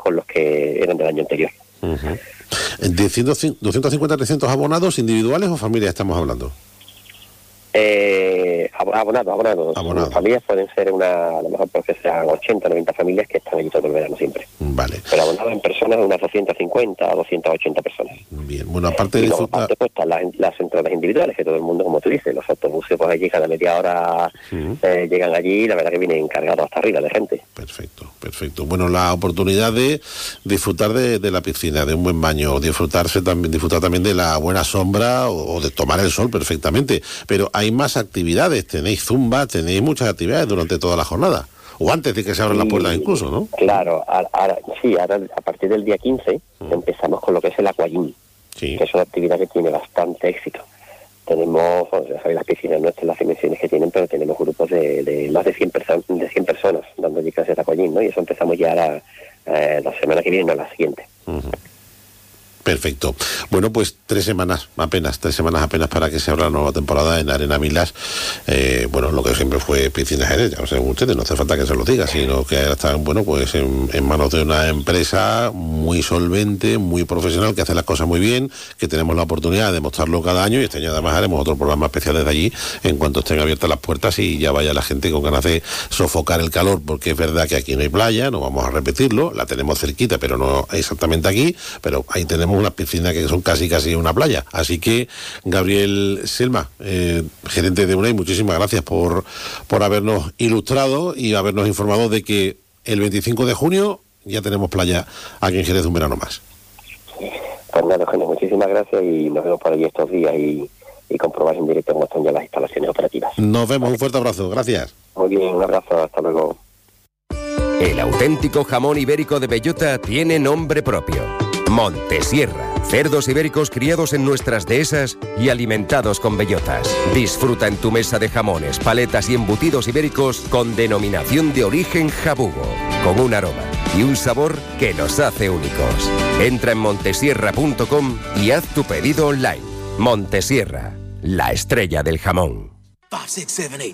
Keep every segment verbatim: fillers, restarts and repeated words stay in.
con los que eran del año anterior. Uh-huh. ¿De doscientos cincuenta a trescientos abonados individuales o familias estamos hablando? Eh, abonados, abonados. Abonados. Familias pueden ser una, a lo mejor porque sean ochenta, noventa familias que están allí todo el verano siempre. Vale. Pero abonados en personas unas doscientas cincuenta a doscientas ochenta personas. Bien, bueno, aparte de y luego, disfrutar... aparte, pues están las, las entradas individuales, que todo el mundo, como tú dices, los autobuses pues allí cada media hora uh-huh. eh, llegan allí y la verdad que vienen cargados hasta arriba de gente. Perfecto, perfecto. Bueno, la oportunidad de disfrutar de, de la piscina, de un buen baño, disfrutarse también, disfrutar también de la buena sombra o, o de tomar el sol perfectamente, pero hay más actividades, tenéis zumba, tenéis muchas actividades durante toda la jornada, o antes de que se abran las puertas incluso, ¿no? Claro, ahora, ahora, sí, ahora a partir del día quince mm. empezamos con lo que es el aquagym, sí. que es una actividad que tiene bastante éxito. Tenemos, bueno, ya sabéis, las piscinas nuestras, las dimensiones que tienen, pero tenemos grupos de, de más de cien, perso- de cien personas dando allí clases de aquagym, ¿no? Y eso empezamos ya la, eh, la semana que viene, no la siguiente. Uh-huh. Perfecto. Bueno, pues tres semanas apenas, tres semanas apenas para que se abra la nueva temporada en Arena Milás. Eh, bueno, lo que siempre fue Piscinas Jerez, ya lo saben ustedes, no hace falta que se lo diga, sino que ahora están, bueno, pues en, en manos de una empresa muy solvente, muy profesional, que hace las cosas muy bien, que tenemos la oportunidad de mostrarlo cada año, y este año además haremos otro programa especial desde allí, en cuanto estén abiertas las puertas y ya vaya la gente con ganas de sofocar el calor, porque es verdad que aquí no hay playa, no vamos a repetirlo, la tenemos cerquita, pero no exactamente aquí, pero ahí tenemos unas piscinas que son casi casi una playa. Así que, Gabriel Selma, eh, gerente de UNAID, muchísimas gracias por, por habernos ilustrado y habernos informado de que el veinticinco de junio ya tenemos playa aquí en Jerez un verano más. Pues nada, Eugenio, muchísimas gracias y nos vemos por allí estos días y, y comprobar en directo cómo están ya las instalaciones operativas. Nos vemos, un fuerte abrazo, gracias. Muy bien, un abrazo, hasta luego. El auténtico jamón ibérico de bellota tiene nombre propio: Montesierra. Cerdos ibéricos criados en nuestras dehesas y alimentados con bellotas. Disfruta en tu mesa de jamones, paletas y embutidos ibéricos con denominación de origen jabugo, con un aroma y un sabor que los hace únicos. Entra en montesierra punto com y haz tu pedido online. Montesierra, la estrella del jamón. five, six, seven, eight.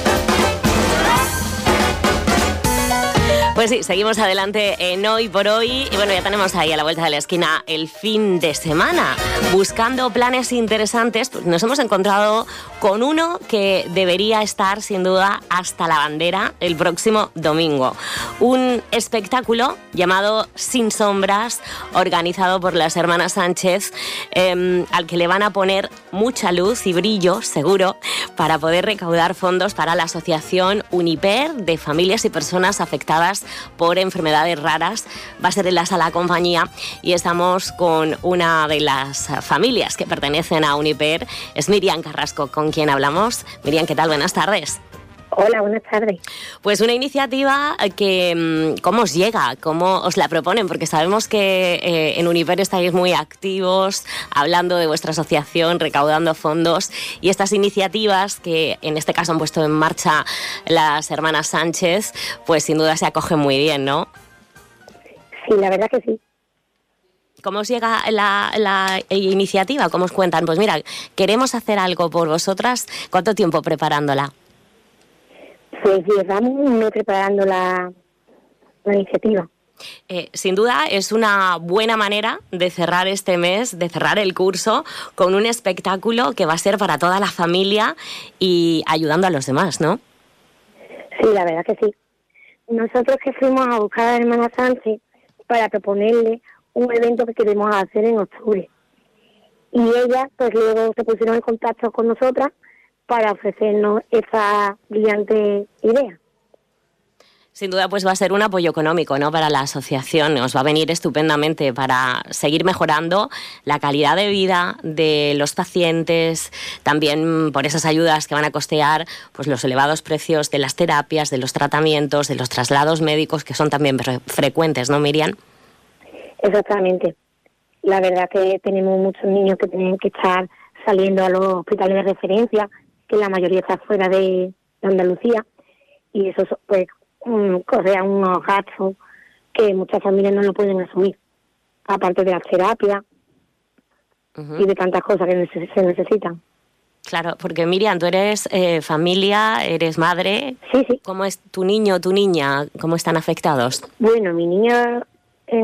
Pues sí, seguimos adelante en Hoy por Hoy y bueno, ya tenemos ahí a la vuelta de la esquina el fin de semana. Buscando planes interesantes, pues nos hemos encontrado con uno que debería estar sin duda hasta la bandera el próximo domingo. Un espectáculo llamado Sin Sombras, organizado por las hermanas Sánchez, eh, al que le van a poner mucha luz y brillo, seguro, para poder recaudar fondos para la asociación Uniper de familias y personas afectadas por enfermedades raras. Va a ser en la Sala Compañía y estamos con una de las familias que pertenecen a Uniper, es Miriam Carrasco, con quien hablamos. Miriam, ¿qué tal? Buenas tardes. Hola, buenas tardes. Pues una iniciativa que, ¿cómo os llega? ¿Cómo os la proponen? Porque sabemos que eh, en Uniper estáis muy activos, hablando de vuestra asociación, recaudando fondos, y estas iniciativas que en este caso han puesto en marcha las hermanas Sánchez, pues sin duda se acogen muy bien, ¿no? Sí, la verdad que sí. ¿Cómo os llega la, la iniciativa? ¿Cómo os cuentan? Pues mira, queremos hacer algo por vosotras. ¿Cuánto tiempo preparándola? Pues llevamos un mes preparando la, la iniciativa. Eh, sin duda es una buena manera de cerrar este mes, de cerrar el curso con un espectáculo que va a ser para toda la familia y ayudando a los demás, ¿no? Sí, la verdad que sí. Nosotros que fuimos a buscar a la hermana Sánchez para proponerle un evento que queremos hacer en octubre. Y ellas pues luego se pusieron en contacto con nosotras para ofrecernos esa brillante idea. Sin duda pues va a ser un apoyo económico, ¿no?, para la asociación. Os va a venir estupendamente para seguir mejorando la calidad de vida de los pacientes, también por esas ayudas que van a costear pues los elevados precios de las terapias, de los tratamientos, de los traslados médicos, que son también fre- frecuentes, ¿no, Miriam? Exactamente. La verdad que tenemos muchos niños que tienen que estar saliendo a los hospitales de referencia, que la mayoría está fuera de, de Andalucía, y eso pues um, corre unos gastos que muchas familias no lo pueden asumir, aparte de las terapias uh-huh. y de tantas cosas que neces- se necesitan. Claro, porque Miriam, tú eres eh, familia, eres madre. Sí, sí. ¿Cómo es tu niño o tu niña? ¿Cómo están afectados? Bueno, mi niña